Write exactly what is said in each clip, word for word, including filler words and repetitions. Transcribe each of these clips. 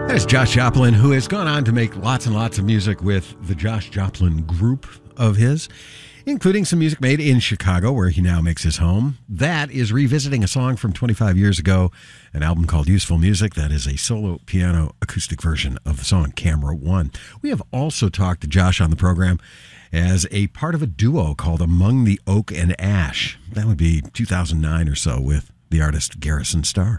That is Josh Joplin, who has gone on to make lots and lots of music with the Josh Joplin group of his, including some music made in Chicago, where he now makes his home. That is revisiting a song from twenty-five years ago, an album called Useful Music. That is a solo piano acoustic version of the song Camera One. We have also talked to Josh on the program as a part of a duo called Among the Oak and Ash. That would be two thousand nine or so with the artist Garrison Starr.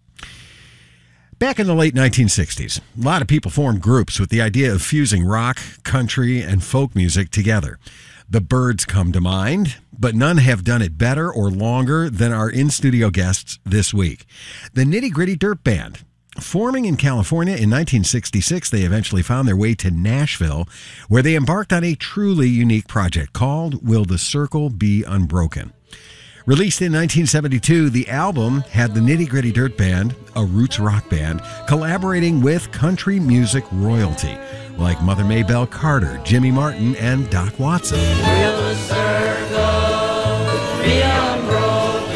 Back in the late nineteen sixties, a lot of people formed groups with the idea of fusing rock, country, and folk music together. The Byrds come to mind, but none have done it better or longer than our in-studio guests this week. The Nitty Gritty Dirt Band. Forming in California in nineteen sixty-six, they eventually found their way to Nashville, where they embarked on a truly unique project called Will the Circle Be Unbroken? Released in nineteen seventy-two, the album had the Nitty Gritty Dirt Band, a roots rock band, collaborating with country music royalty, like Mother Maybelle Carter, Jimmy Martin, and Doc Watson. Will the circle be unbroken?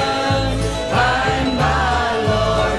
Fine by, Lord,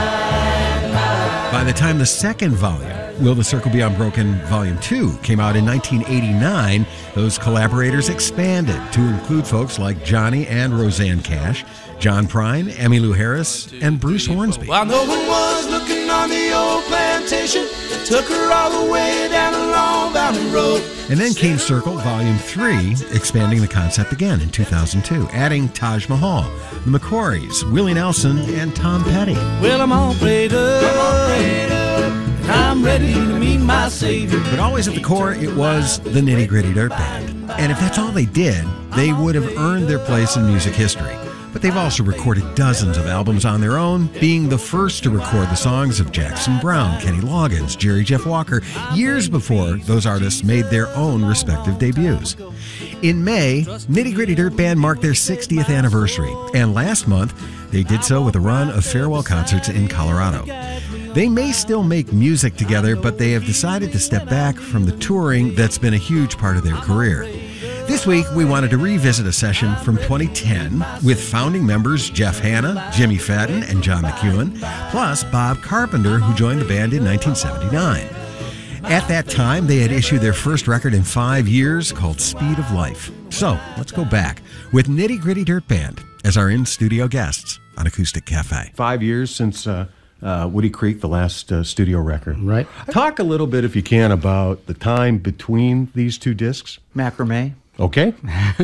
fine by. By the time the second volume, Will the Circle Be Unbroken Volume two, came out in nineteen eighty-nine, those collaborators expanded to include folks like Johnny and Roseanne Cash, John Prine, Emmylou Harris, and Bruce Hornsby. While no one was looking on the old plantation, took her all the way down a long valley road. And then came Circle Volume three, expanding the concept again in two thousand two, adding Taj Mahal, the McCourys, Willie Nelson, and Tom Petty. Well, I'm all prayed up, I'm all prayed up. I'm ready to meet my Savior. But always at the core, it was the Nitty Gritty Dirt Band. And if that's all they did, they would have earned their place in music history. But they've also recorded dozens of albums on their own, being the first to record the songs of Jackson Browne, Kenny Loggins, Jerry Jeff Walker, years before those artists made their own respective debuts. In May, Nitty Gritty Dirt Band marked their sixtieth anniversary, and last month, they did so with a run of farewell concerts in Colorado. They may still make music together, but they have decided to step back from the touring that's been a huge part of their career. This week, we wanted to revisit a session from twenty ten with founding members Jeff Hanna, Jimmy Fadden, and John McEwen, plus Bob Carpenter, who joined the band in nineteen seventy-nine. At that time, they had issued their first record in five years called Speed of Life. So, let's go back with Nitty Gritty Dirt Band as our in-studio guests on Acoustic Cafe. Five years since uh, uh, Woody Creek, the last uh, studio record. Right. Talk a little bit, if you can, about the time between these two discs. Macrame. Okay.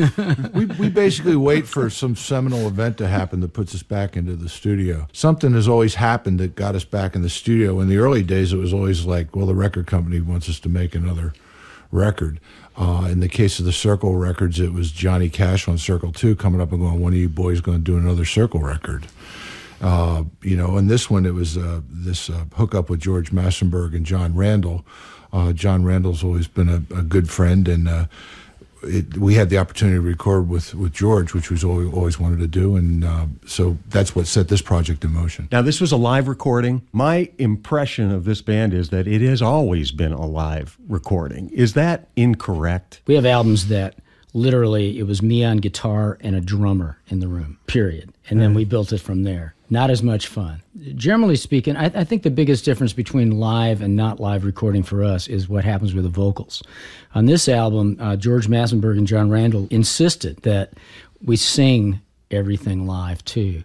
we, we basically wait for some seminal event to happen that puts us back into the studio. Something has always happened that got us back in the studio. In the early days, it was always like, well, the record company wants us to make another record. Uh, in the case of the Circle records, it was Johnny Cash on Circle two coming up and going, one of you boys going to do another Circle record. Uh, you know, and this one, it was uh, this uh, hookup with George Massenburg and John Randall. Uh, John Randall's always been a, a good friend, and uh, It, we had the opportunity to record with, with George, which we always, always wanted to do, and uh, so that's what set this project in motion. Now, this was a live recording. My impression of this band is that it has always been a live recording. Is that incorrect? We have albums that literally it was me on guitar and a drummer in the room, period. And then we built it from there. Not as much fun. Generally speaking, I, I think the biggest difference between live and not live recording for us is what happens with the vocals. On this album, uh, George Massenburg and John Randall insisted that we sing everything live too.